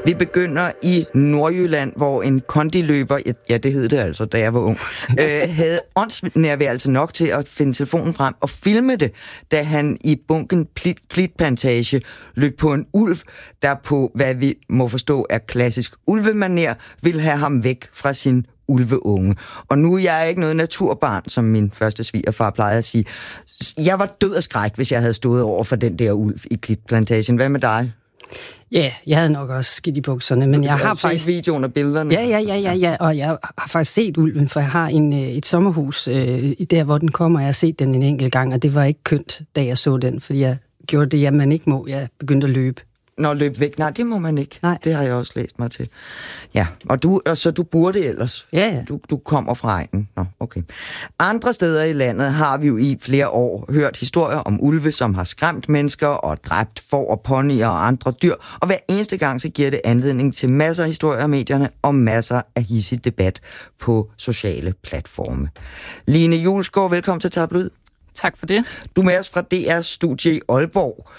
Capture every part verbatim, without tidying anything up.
Vi begynder i Nordjylland, hvor en kondiløber, ja, det hed det altså, da jeg var ung, øh, havde åndsnærværelse nok til at finde telefonen frem og filme det, da han i bunken klitplantage løb på en ulv, der på, hvad vi må forstå er klassisk ulvemanér, ville have ham væk fra sin ulveunge. Og nu er jeg ikke noget naturbarn, som min første svigerfar plejede at sige. Jeg var død af skræk, hvis jeg havde stået over for den der ulv i klitplantagen. Hvad med dig? Ja, yeah, jeg havde nok også skidt i bukserne, men du, jeg har set faktisk... videoen og billederne? Ja, ja, ja, ja, ja, og jeg har faktisk set ulven, for jeg har en, et sommerhus øh, der, hvor den kommer, og jeg har set den en enkelt gang, og det var ikke kønt, da jeg så den, fordi jeg gjorde det, jeg man ikke må. Jeg begyndte at løbe. Nå, løb væk. Nej, det må man ikke. Nej. Det har jeg også læst mig til. Ja, og du, og så du burde ellers. Ja, ja. Du, du kommer fra egnen. Nå, okay. Andre steder i landet har vi jo i flere år hørt historier om ulve, som har skræmt mennesker og dræbt får og ponyer og andre dyr. Og hver eneste gang, så giver det anledning til masser af historier i medierne og masser af hissig debat på sociale platforme. Line Julesgaard, velkommen til Tabloid. Tak for det. Du er med os fra D R's studie i Aalborg.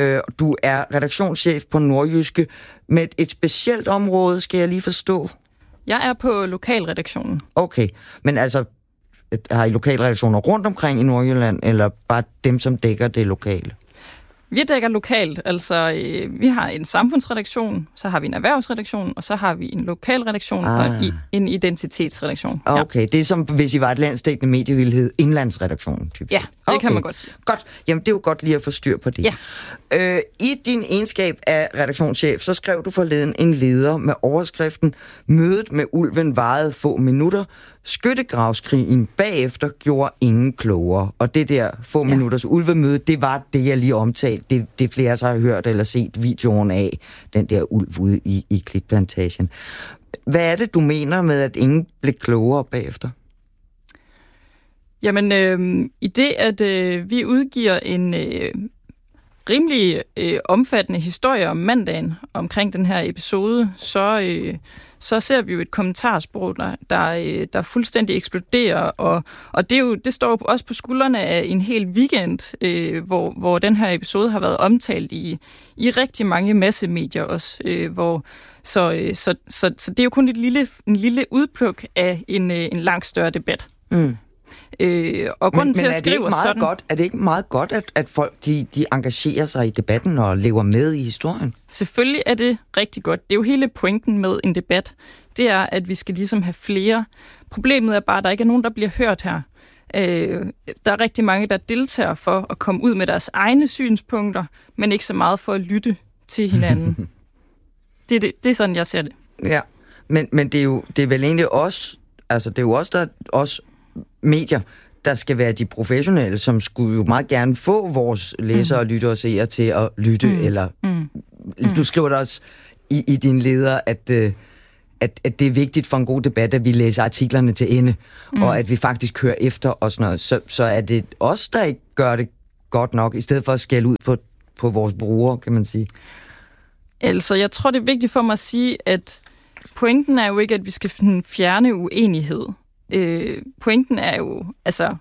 Du er redaktionschef på Nordjyske med et specielt område, skal jeg lige forstå? Jeg er på lokalredaktionen. Okay, men altså, har I lokalredaktioner rundt omkring i Nordjylland, eller bare dem, som dækker det lokale? Vi dækker lokalt, altså øh, vi har en samfundsredaktion, så har vi en erhvervsredaktion, og så har vi en lokalredaktion ah. og i, en identitetsredaktion. Okay, ja. Det er som hvis I var et landsdækkende medie, ville hedde indlandsredaktionen, typisk. Ja, det okay. kan man godt sige. Godt, jamen det er jo godt lige at få styr på det. Ja. Øh, I din egenskab af redaktionschef, så skrev du forleden en leder med overskriften "Mødet med ulven varede få minutter. Skyttegravskrigen bagefter gjorde ingen klogere." Og det der få ja. minutters ulvemøde, det var det, jeg lige omtalte. Det, det flere så har hørt eller set videoen af, den der ulv ude i, i klitplantagen. Hvad er det, du mener med, at ingen blev klogere bagefter? Jamen, øh, i det, at øh, vi udgiver en øh, rimelig øh, omfattende historie om mandagen omkring den her episode, så... Øh, så ser vi jo et kommentarspor, der, der, der fuldstændig eksploderer, og, og det, er jo, det står jo også på skuldrene af en hel weekend, øh, hvor, hvor den her episode har været omtalt i, i rigtig mange massemedier også, øh, hvor, så, øh, så, så, så det er jo kun et lille, en lille udpluk af en, en langt større debat. Mm. Øh, og men, til men at er, det ikke meget sådan, godt, er det ikke meget godt, at, at folk de, de engagerer sig i debatten og lever med i historien? Selvfølgelig er det rigtig godt. Det er jo hele pointen med en debat. Det er, at vi skal ligesom have flere. Problemet er bare, at der ikke er nogen, der bliver hørt her. Øh, der er rigtig mange, der deltager for at komme ud med deres egne synspunkter, men ikke så meget for at lytte til hinanden. det, er det, det er sådan, jeg ser det. Ja, men, men det er jo det er vel egentlig også, altså det er jo også der også medier, der skal være de professionelle, som skulle jo meget gerne få vores læsere og lyttere og seere til at lytte, mm. eller mm. du skriver der også i, i din leder, at, at, at det er vigtigt for en god debat, at vi læser artiklerne til ende, mm. og at vi faktisk hører efter og sådan noget. Så, så er det os, der ikke gør det godt nok, i stedet for at skælde ud på, på vores brugere, kan man sige. Altså, jeg tror, det er vigtigt for mig at sige, at pointen er jo ikke, at vi skal fjerne uenighed. Øh, pointen er jo, altså,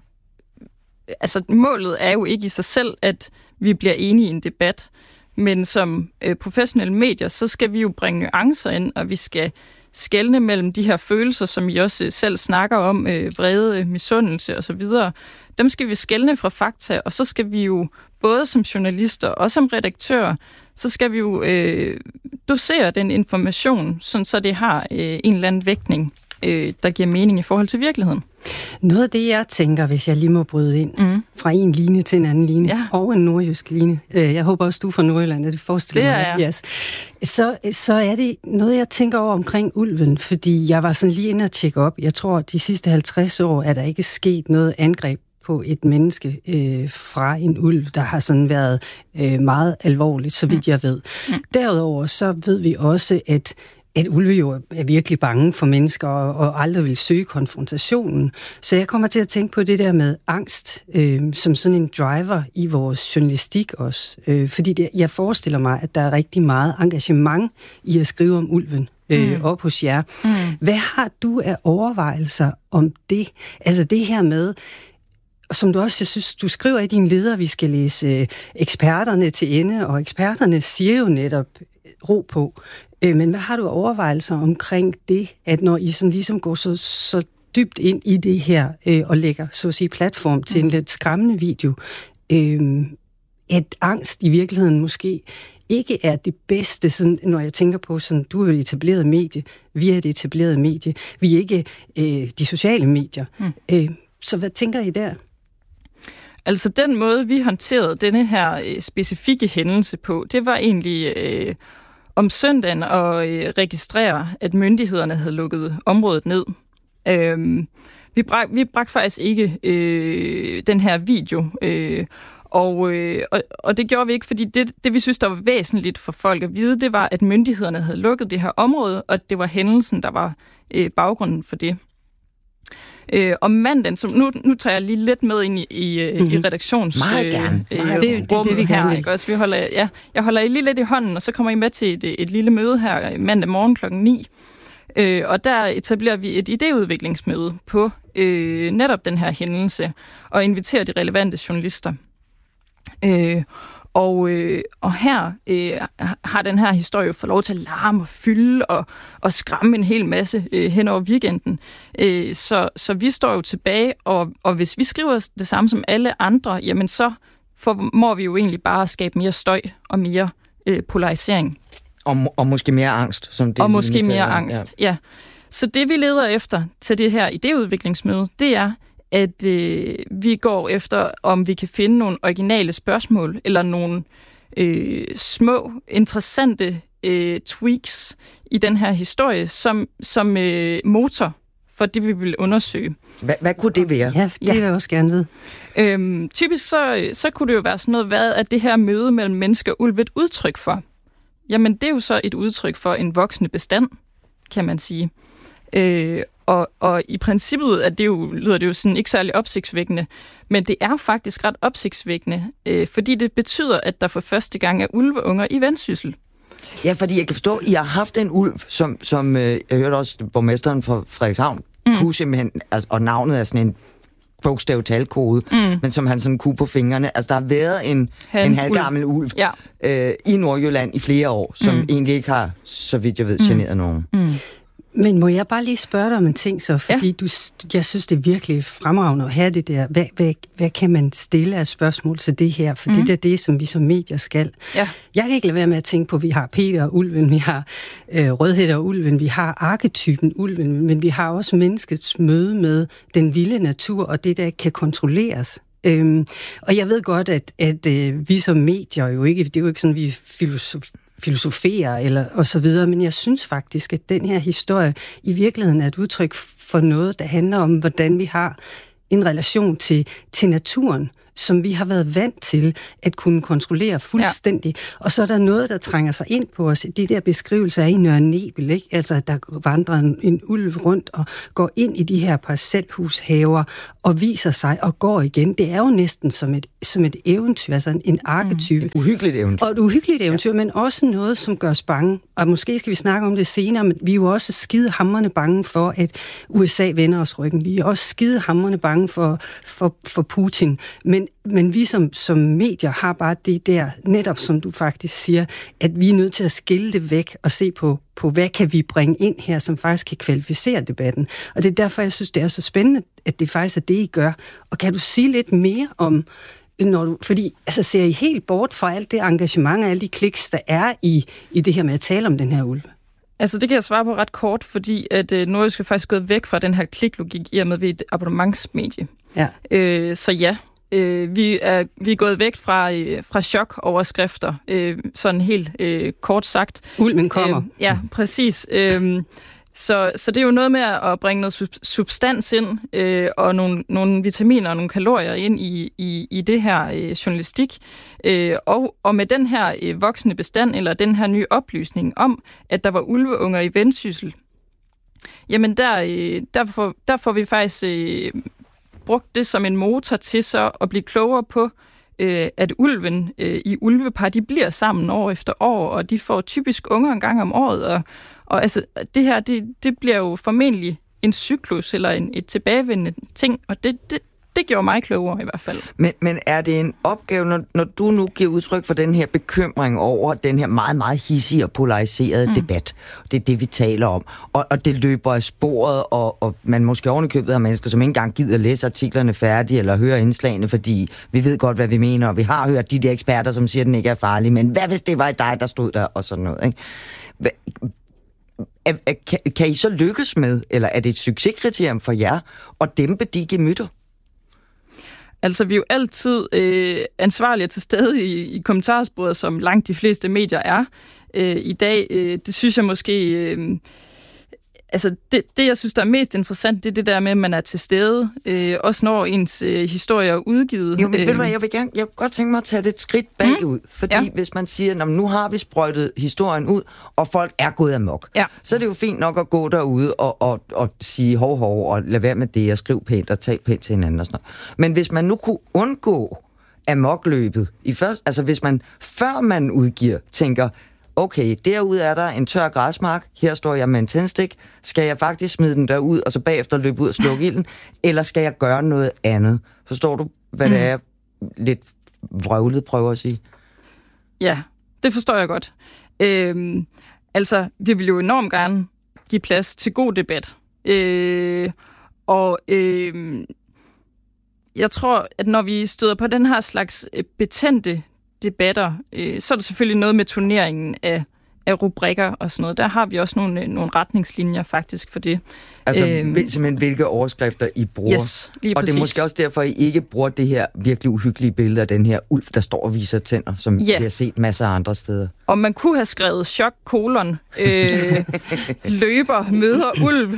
altså målet er jo ikke i sig selv, at vi bliver enige i en debat, men som øh, professionelle medier, så skal vi jo bringe nuancer ind, og vi skal skelne mellem de her følelser, som I også selv snakker om, øh, vrede, misundelse osv. Dem skal vi skelne fra fakta, og så skal vi jo både som journalister og som redaktører, så skal vi jo øh, dosere den information, sådan så det har øh, en eller anden vægtning, øh, der giver mening i forhold til virkeligheden. Noget af det, jeg tænker, hvis jeg lige må bryde ind, mm. fra en linje til en anden linje, ja. og en nordjysk linje. Jeg håber også, du er fra Nordjylland, det forestiller mig. Det er yes. så, så er det noget, jeg tænker over omkring ulven, fordi jeg var sådan lige inde og tjekke op. Jeg tror, de sidste halvtreds år er der ikke sket noget angreb på et menneske øh, fra en ulv, der har sådan været øh, meget alvorligt, så vidt jeg ved. Mm. Derudover så ved vi også, at at ulve jo er virkelig bange for mennesker og, og aldrig vil søge konfrontationen. Så jeg kommer til at tænke på det der med angst øh, som sådan en driver i vores journalistik også. Øh, fordi det, jeg forestiller mig, at der er rigtig meget engagement i at skrive om ulven øh, mm. op hos jer. Mm. Hvad har du af overvejelser om det? Altså det her med, som du også, jeg synes, du skriver i din leder, vi skal læse øh, eksperterne til ende, og eksperterne siger jo netop, ro på. Øh, men hvad har du overvejelser omkring det, at når I sådan ligesom går så, så dybt ind i det her, øh, og lægger, så at sige, platform til en lidt skræmmende video, øh, at angst i virkeligheden måske ikke er det bedste, sådan, når jeg tænker på, sådan, du er et etableret medie, vi er et etableret medie, vi er ikke øh, de sociale medier. Mm. Øh, så hvad tænker I der? Altså den måde, vi håndterede denne her øh, specifikke hændelse på, det var egentlig øh, om søndagen at øh, registrere, at myndighederne havde lukket området ned. Øh, vi, brak, vi bragte faktisk ikke øh, den her video, øh, og, øh, og, og det gjorde vi ikke, fordi det, det, vi synes, der var væsentligt for folk at vide, det var, at myndighederne havde lukket det her område, og det var hændelsen, der var øh, baggrunden for det. Øh, om mandagen, så nu, nu tager jeg lige lidt med ind i, i, mm-hmm. i redaktions... Meget gerne. Øh, Meget det, det, det vi her, ikke? Også, vi holder, ja, jeg holder I lige lidt i hånden, og så kommer I med til et, et lille møde her mandag morgen klokken ni. Øh, og der etablerer vi et idéudviklingsmøde på øh, netop den her hændelse, og inviterer de relevante journalister. Øh, Og, øh, og her øh, har den her historie fået lov til at larme og fylde og, og skræmme en hel masse øh, hen over weekenden. Øh, så, så vi står jo tilbage, og, og hvis vi skriver det samme som alle andre, jamen så formår vi jo egentlig bare at skabe mere støj og mere øh, polarisering. Og, og måske mere angst. Som det og måske mere angst, ja. ja. Så det vi leder efter til det her idéudviklingsmøde, det er, at øh, vi går efter, om vi kan finde nogle originale spørgsmål, eller nogle øh, små, interessante øh, tweaks i den her historie, som, som øh, motor for det, vi vil undersøge. Hvad, hvad kunne det være? Ja, det ja. vil jeg også gerne vide. Øhm, typisk så, så kunne det jo være sådan noget, hvad er det her møde mellem mennesker og ulv et udtryk for? Jamen, det er jo så et udtryk for en voksende bestand, kan man sige. Øh, Og, og i princippet er det jo, lyder det jo sådan ikke særlig opsigtsvækkende, men det er faktisk ret opsigtsvækkende, øh, fordi det betyder, at der for første gang er ulveunger i Vendsyssel. Ja, fordi jeg kan forstå, at I har haft en ulv, som, som øh, jeg hørte også borgmesteren fra Frederikshavn, mm. kunne simpelthen, altså, og navnet er sådan en bogstav-talkode, mm. men som han sådan kunne på fingrene. Altså, der har været en, en halvgammel ulv, ulv ja. øh, i Nordjylland i flere år, som mm. egentlig ikke har, så vidt jeg ved, generet mm. nogen. Mm. Men må jeg bare lige spørge dig om en ting så, fordi ja. du, jeg synes, det er virkelig fremragende at have det der. Hvad, hvad, hvad kan man stille af spørgsmål til det her? For mm. det er det, som vi som medier skal. Ja. Jeg kan ikke lade være med at tænke på, at vi har Peter og ulven, vi har øh, Rødhætte og ulven, vi har arketypen ulven, men vi har også menneskets møde med den vilde natur, og det, der kan kontrolleres. Øhm, og jeg ved godt, at, at øh, vi som medier jo ikke, det er jo ikke sådan, vi filosof, filosoferer eller og så videre, men jeg synes faktisk, at den her historie i virkeligheden er et udtryk for noget, der handler om, hvordan vi har en relation til, til naturen, som vi har været vant til at kunne kontrollere fuldstændig. Ja. Og så er der noget, der trænger sig ind på os. De der beskrivelser af i Nørre Nebel, ikke? Altså, der vandrer en, en ulv rundt og går ind i de her parcelhushaver og viser sig og går igen. Det er jo næsten som et, som et eventyr, altså en, en arketype. Et uhyggeligt eventyr. Og et uhyggeligt eventyr, ja. Men også noget, som gør os bange. Og måske skal vi snakke om det senere, men vi er jo også skidehamrende bange for, at U S A vender os ryggen. Vi er også skidehamrende bange for, for, for Putin. Men Men vi som, som medier har bare det der, netop som du faktisk siger, at vi er nødt til at skille det væk og se på, på hvad kan vi bringe ind her, som faktisk kan kvalificere debatten. Og det er derfor, jeg synes, det er så spændende, at det faktisk er det, I gør. Og kan du sige lidt mere om, når du, fordi altså, ser I helt bort fra alt det engagement og alle de kliks, der er i, i det her med at tale om den her ulv? Altså, det kan jeg svare på ret kort, fordi at øh, Nordjysk er faktisk gået væk fra den her kliklogik i og med, ved et abonnementsmedie. Ja. Øh, så ja, Øh, vi, er, vi er gået væk fra, øh, fra chok-overskrifter, øh, sådan helt øh, kort sagt. Ulven kommer. Øh, ja, præcis. Øh, så, så det er jo noget med at bringe noget substans ind, øh, og nogle, nogle vitaminer og nogle kalorier ind i, i, i det her øh, journalistik. Øh, og, og med den her øh, voksende bestand, eller den her nye oplysning om, at der var ulveunger i Vendsyssel, jamen der, øh, der, får, der får vi faktisk... Øh, brugt det som en motor til så at blive klogere på, øh, at ulven øh, i ulvepar, de bliver sammen år efter år, og de får typisk unger en gang om året, og, og altså, det her, det, det bliver jo formentlig en cyklus, eller en, et tilbagevendende ting, og det, det, det gjorde mig klogere i hvert fald. Men, men er det en opgave, når, når du nu giver udtryk for den her bekymring over den her meget, meget hissige og polariserede mm. debat? Det er det, vi taler om. Og, og det løber af sporet, og, og man måske ovenikøbet har mennesker, som ikke engang gider læse artiklerne færdige eller høre indslagene, fordi vi ved godt, hvad vi mener, og vi har hørt de der eksperter, som siger, at den ikke er farlig, men hvad hvis det var dig, der stod der, og sådan noget, ikke? Hva, er, er, kan, kan I så lykkes med, eller er det et succeskriterium for jer, at dæmpe de gemytter? Altså, vi er jo altid øh, ansvarlige til stede i, i kommentarsporet, som langt de fleste medier er øh, i dag. Øh, det synes jeg måske... Øh, altså, det, det, jeg synes, der er mest interessant, det er det der med, at man er til stede, øh, også når ens øh, historie er udgivet. Jo, men øh, ved du hvad, jeg vil, gerne, jeg vil godt tænke mig at tage det et skridt bagud, mm, fordi ja. hvis man siger, nu har vi sprøjtet historien ud, og folk er gået amok, ja. så er det jo fint nok at gå derude og, og, og sige hov, hov, og lade være med det, og skrive pænt og tale pænt til hinanden og sådan noget. Men hvis man nu kunne undgå amokløbet, i først, altså hvis man, før man udgiver, tænker, okay, derude er der en tør græsmark, her står jeg med en tændstik, skal jeg faktisk smide den derud, og så bagefter løbe ud og slukke ilden, eller skal jeg gøre noget andet? Forstår du, hvad mm. det er, lidt vrøvlet prøver at sige? Ja, det forstår jeg godt. Øhm, altså, vi vil jo enormt gerne give plads til god debat. Øh, og øh, jeg tror, at når vi støder på den her slags betændte debatter, øh, så er der selvfølgelig noget med turneringen af, af rubrikker og sådan noget. Der har vi også nogle, nogle retningslinjer faktisk for det. Altså øhm, simpelthen hvilke overskrifter I bruger. Yes, lige og præcis. Det er måske også derfor, I ikke bruger det her virkelig uhyggelige billede af den her ulv, der står og viser tænder, som yeah. vi har set masser af andre steder. Og man kunne have skrevet chok, kolon, øh, løber, møder ulv.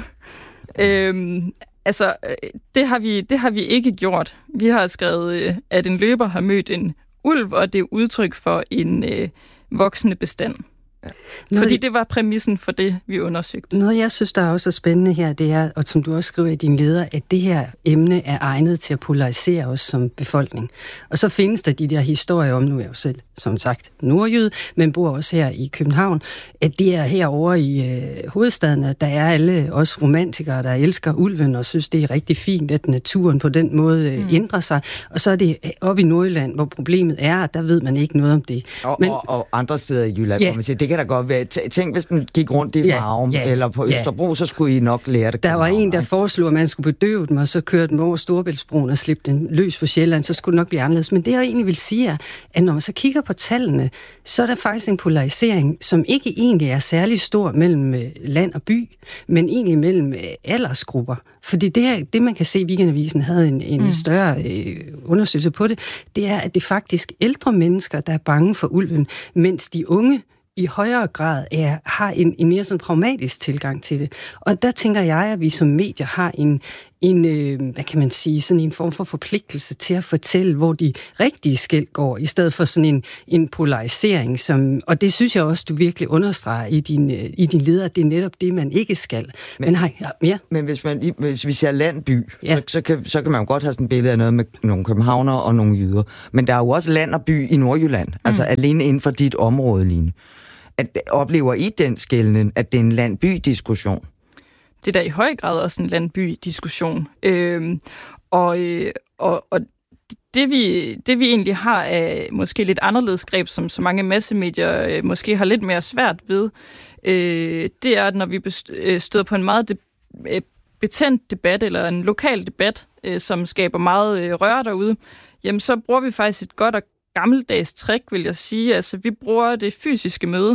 Øh, altså, det har, vi, det har vi ikke gjort. Vi har skrevet, at en løber har mødt en ulv, og det er udtryk for en øh, voksende bestand. Ja. Fordi det var præmissen for det, vi undersøgte. Noget, jeg synes, der er også spændende her, det er, og som du også skriver i din leder, at det her emne er egnet til at polarisere os som befolkning. Og så findes der de der historier om, nu er jeg jo selv, som sagt, nordjyde, men bor også her i København, at det er herovre i øh, hovedstaden, at der er alle også romantikere, der elsker ulven og synes, det er rigtig fint, at naturen på den måde øh, mm. ændrer sig. Og så er det oppe i Nordjylland, hvor problemet er, at der ved man ikke noget om det. Og, men, og, og andre steder i Jylland, ja. hvor man siger, det kan da godt være. Tænk, hvis den gik rundt i Farum ja, ja, eller på Østerbro, ja. så skulle I nok lære det. Der var en, der foreslog, at man skulle bedøve dem, og så kørte dem over Storebæltsbroen og slippe den løs på Sjælland, så skulle det nok blive anderledes. Men det, jeg egentlig vil sige, er, at når man så kigger på tallene, så er der faktisk en polarisering, som ikke egentlig er særlig stor mellem land og by, men egentlig mellem aldersgrupper. Fordi det, her, det man kan se, Weekendavisen havde en, en mm. større øh, undersøgelse på det, det er, at det faktisk ældre mennesker, der er bange for ulven, mens de unge i højere grad er, har en, en mere sådan pragmatisk tilgang til det. Og der tænker jeg, at vi som medier har en, en øh, hvad kan man sige, sådan en form for forpligtelse til at fortælle, hvor de rigtige skel går, i stedet for sådan en, en polarisering, som, og det synes jeg også, du virkelig understreger i din, i din leder, det er netop det, man ikke skal. Men, men, har, ja. men hvis, man, hvis vi ser land-by, ja. så, så, kan, så kan man jo godt have sådan et billede af noget med nogle københavnere og nogle jyder. Men der er jo også land og by i Nordjylland, mm. altså alene inden for dit område, Line. At, oplever I den skelnen, at det er en land-by-diskussion? Det er da i høj grad også en land-by-diskussion. Øhm, og, øh, og, og det, vi, det vi egentlig har er måske lidt anderledes greb, som så mange massemedier øh, måske har lidt mere svært ved, øh, det er, at når vi støder på en meget de, betændt debat, eller en lokal debat, øh, som skaber meget øh, røre derude, jamen så bruger vi faktisk et godt og gammeldags trick, vil jeg sige. Altså, vi bruger det fysiske møde.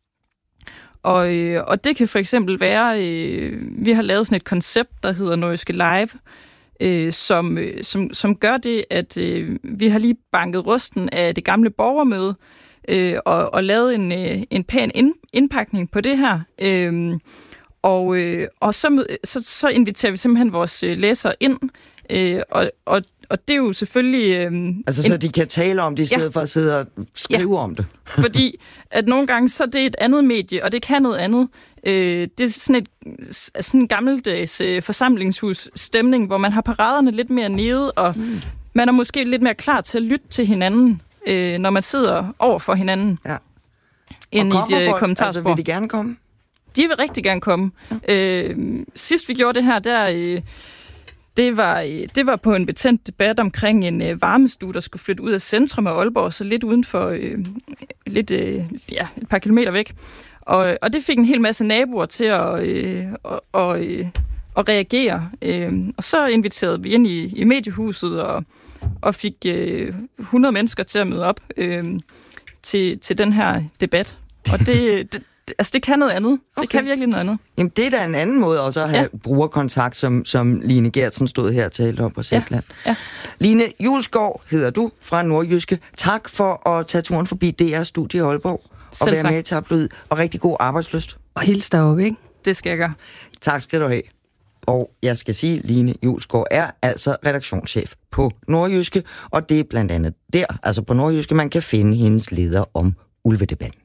Og, øh, og det kan for eksempel være, øh, vi har lavet sådan et koncept, der hedder Nordjyske Live, øh, som, øh, som, som gør det, at øh, vi har lige banket rusten af det gamle borgermøde, øh, og, og lavet en, øh, en pæn ind, indpakning på det her. Øh, og øh, og så, så, så inviterer vi simpelthen vores øh, læsere ind, øh, og, og Og det er jo selvfølgelig... Øhm, altså, så en, de kan tale om det, i stedet ja. for at sidde og skrive ja. om det. Fordi at nogle gange, så er det et andet medie, og det kan noget andet. Øh, det er sådan, et, sådan en gammeldags øh, forsamlingshus-stemning, hvor man har paraderne lidt mere nede, og mm. man er måske lidt mere klar til at lytte til hinanden, øh, når man sidder over for hinanden. Ja. Ind og i et folk, kommentarspor. Altså, vil de gerne komme? De vil rigtig gerne komme. Ja. Øh, sidst vi gjorde det her, der... Øh, Det var, det var på en betændt debat omkring en øh, varmestue, der skulle flytte ud af centrum af Aalborg, så lidt uden for, øh, lidt, øh, ja, et par kilometer væk. Og, og det fik en hel masse naboer til at, øh, og, og, øh, at reagere. Øh, og så inviterede vi ind i, i mediehuset og, og fik øh, hundrede mennesker til at møde op øh, til, til den her debat. Og det... det Altså, det kan noget andet. Okay. Det kan virkelig noget andet. Jamen, det er da en anden måde også at have ja. brugerkontakt, som, som Line Gertsen stod her og talte om på Zetland. Ja. Ja. Line Julesgaard hedder du fra Nordjyske. Tak for at tage turen forbi D R's studie i Aalborg og være tak. med i Tabloid. Og rigtig god arbejdslyst. Og hils deroppe, ikke? Det skal jeg gøre. Tak skal du have. Og jeg skal sige, at Line Julesgaard er altså redaktionschef på Nordjyske, og det er blandt andet der, altså på Nordjyske, man kan finde hendes leder om ulvedebatten.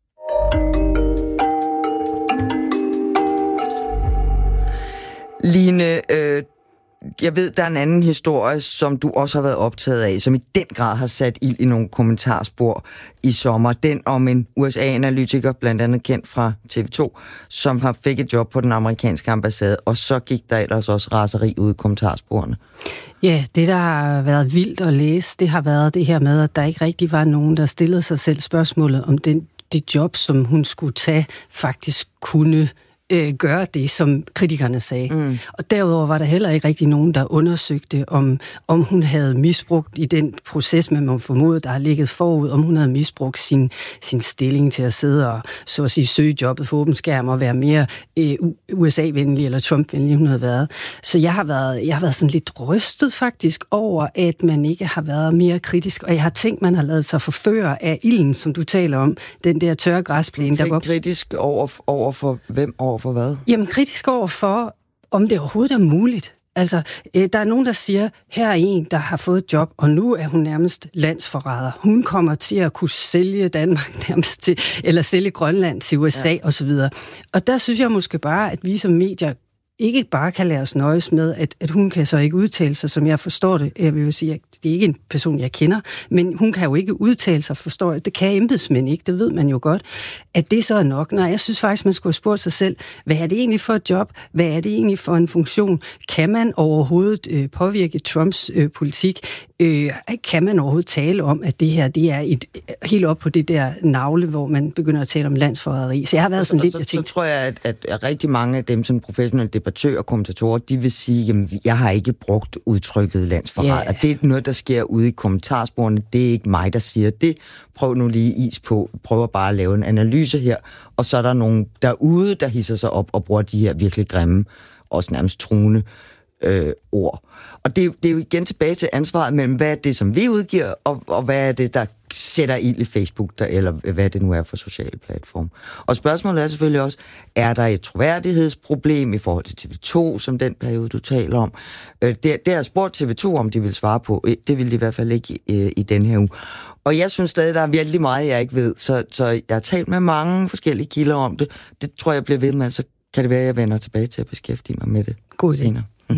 Line, øh, jeg ved, der er en anden historie, som du også har været optaget af, som i den grad har sat ild i nogle kommentarspor i sommer. Den om en U S A-analytiker, blandt andet kendt fra T V to, som har fik et job på den amerikanske ambassade, og så gik der ellers også raseri ud i kommentarsporene. Ja, det der har været vildt at læse, det har været det her med, at der ikke rigtig var nogen, der stillede sig selv spørgsmålet, om den, det job, som hun skulle tage, faktisk kunne øh, gøre det, som kritikerne sagde. Mm. Og derudover var der heller ikke rigtig nogen, der undersøgte, om, om hun havde misbrugt i den proces, man må formode, der har ligget forud, om hun havde misbrugt sin, sin stilling til at sidde og så at sige, søge jobbet for åben skærm og være mere øh, U S A-venlig eller Trump-venlig, hun havde været. Så jeg har været, jeg har været sådan lidt rystet faktisk over, at man ikke har været mere kritisk, og jeg har tænkt, man har lavet sig forføre af ilden, som du taler om, den der tørre græsplæne. Der går kritisk over, over for hvem? Over for hvad? Jamen, kritisk over for, om det overhovedet er muligt. Altså, øh, der er nogen, der siger, her er en, der har fået et job, og nu er hun nærmest landsforræder. Hun kommer til at kunne sælge Danmark nærmest til, eller sælge Grønland til U S A ja. osv. Og der synes jeg måske bare, at vi som medier ikke bare kan lade os nøjes med, at, at hun kan så ikke udtale sig, som jeg forstår det. Jeg vil sige, at det er ikke en person, jeg kender, men hun kan jo ikke udtale sig, forstår jeg. Det kan embedsmænd ikke, det ved man jo godt. At det så er nok. Nej, jeg synes faktisk, man skulle have spurgt sig selv, hvad er det egentlig for et job? Hvad er det egentlig for en funktion? Kan man overhovedet øh, påvirke Trumps øh, politik? Øh, kan man overhovedet tale om, at det her, det er et, helt op på det der navle, hvor man begynder at tale om landsforræderi? Så jeg har været sådan og lidt, så, jeg tænkte... Så tror jeg, at, at, at rigtig mange af dem, som professionelle debattører og kommentatorer, de vil sige, jamen, jeg har ikke brugt udtrykket landsforræder. Yeah. Det er noget, der sker ude i kommentarsporene. Det er ikke mig, der siger det. Prøv nu lige is på. Prøv bare at lave en analyse her. Og så er der nogen derude, der hisser sig op og bruger de her virkelig grimme, også nærmest truende øh, ord. Og det er, det er jo igen tilbage til ansvaret mellem, hvad er det, som vi udgiver, og, og hvad er det, der sætter ild i Facebook, der, eller hvad det nu er for sociale platforme. Og spørgsmålet er selvfølgelig også, er der et troværdighedsproblem i forhold til T V to, som den periode, du taler om? Det, det har spurgt T V to, om de vil svare på. Det vil de i hvert fald ikke i, i den her uge. Og jeg synes stadig, der er virkelig meget, jeg ikke ved. Så, så jeg har talt med mange forskellige kilder om det. Det tror jeg bliver ved med, så kan det være, at jeg vender tilbage til at beskæftige mig med det. God senere. Mm.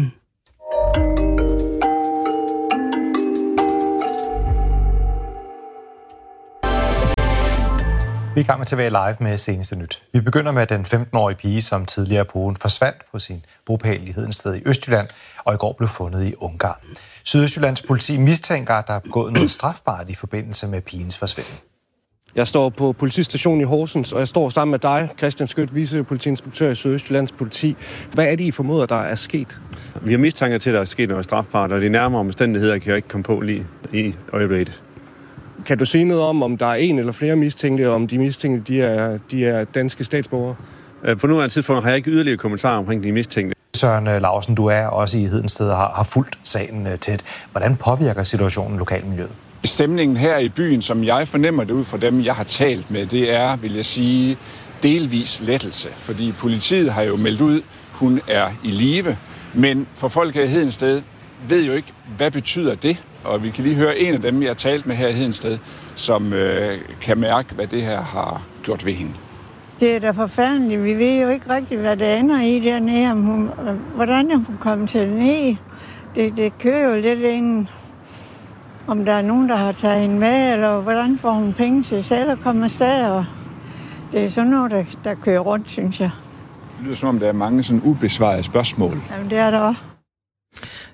Vi er i gang med T V Live med seneste nyt. Vi begynder med den femten-årige pige, som tidligere på ugen forsvandt på sin bopæl i Hedensted i Østjylland, og i går blev fundet i Ungarn. Sydøstjyllands politi mistænker, at der er begået noget strafbart i forbindelse med pigens forsvinden. Jeg står på politistationen i Horsens, og jeg står sammen med dig, Christian Skødt, vicepolitiinspektør i Sydøstjyllands politi. Hvad er det, I formoder, der er sket? Vi har mistanke til, at der er sket noget strafbart, og de nærmere omstændigheder kan jeg ikke komme på lige i øjeblikket. Kan du sige noget om, om der er en eller flere mistænkte, og om de mistænkte de er, de er danske statsborgere? På nuværende tidspunkt har jeg ikke yderligere kommentarer omkring de mistænkte. Søren Lausen, du er også i Hedensted og har, har fulgt sagen tæt. Hvordan påvirker situationen lokalmiljøet? Stemningen her i byen, som jeg fornemmer det ud fra dem, jeg har talt med, det er, vil jeg sige, delvis lettelse. Fordi politiet har jo meldt ud, hun er i live. Men for folk her i Hedensted ved jo ikke, hvad betyder det? Og vi kan lige høre en af dem, jeg har talt med her i Hedensted, som øh, kan mærke, hvad det her har gjort ved hende. Det er da forfærdeligt. Vi ved jo ikke rigtigt, hvad det ender i dernede. Om hun, hvordan er hun kommet til ned? Det, det kører jo lidt ind, om der er nogen, der har taget hende med, eller hvordan får hun penge til selv at komme afsted. Og det er sådan noget, der, der kører rundt, synes jeg. Det lyder som om, der er mange sådan ubesvarede spørgsmål. Jamen, det er der også.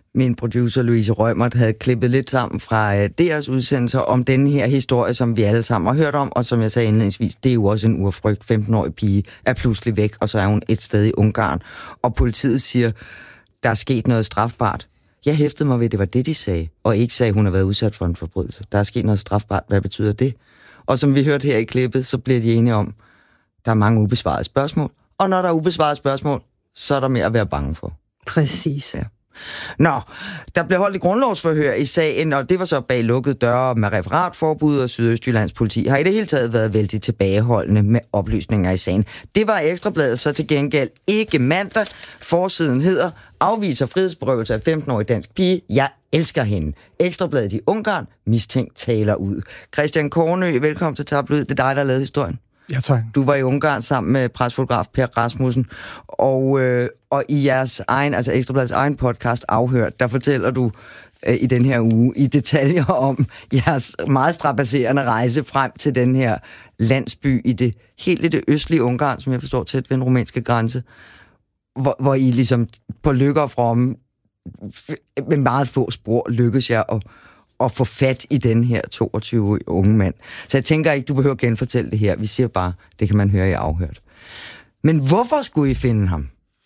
min producer Louise Rømert havde klippet lidt sammen fra øh, deres udsendelser om denne her historie, som vi alle sammen har hørt om, og som jeg sagde indledningsvis, det er jo også en urfrygt. femten-årig pige er pludselig væk, og så er hun et sted i Ungarn. Og politiet siger, der er sket noget strafbart. Jeg hæftede mig ved, at det var det, de sagde, og ikke sagde, at hun har været udsat for en forbrydelse. Der er sket noget strafbart. Hvad betyder det? Og som vi hørte her i klippet, så bliver de enige om, der er mange ubesvarede spørgsmål, og når der er ubesvarede spørgsmål, så er der mere at være bange for. Præcis. Ja. Nå, der blev holdt i grundlovsforhør i sagen, og det var så bag lukkede døre med referatforbud, og Sydøstjyllands politi har i det hele taget været vældig tilbageholdende med oplysninger i sagen. Det var Ekstrabladet så til gengæld ikke mandag. Forsiden hedder, afviser frihedsberøvelse af femten-årig dansk pige. Jeg elsker hende. Ekstrabladet i Ungarn, mistænkt taler ud. Christian Kornø, velkommen til Tabloid. Det er dig, der har lavet historien. Ja, tak. Du var i Ungarn sammen med presfotograf Per Rasmussen, og, øh, og i jeres egen, altså Ekstrabladets egen podcast Afhørt, der fortæller du øh, i den her uge i detaljer om jeres meget strabasserende rejse frem til den her landsby i det helt i det østlige Ungarn, som jeg forstår tæt ved den rumænske grænse, hvor, hvor I ligesom på lykke og fromme med meget få spor lykkes jer at at få fat i den her toogtyve-årige unge mand. Så jeg tænker ikke, du behøver at genfortælle det her. Vi siger bare, det kan man høre i Afhørt. Men hvorfor skulle I finde ham?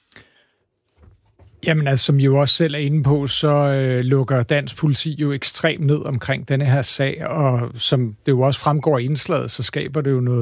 Jamen altså, som I jo også selv er inde på, så øh, lukker dansk politi jo ekstremt ned omkring denne her sag, og som det jo også fremgår i indslaget, så skaber det jo noget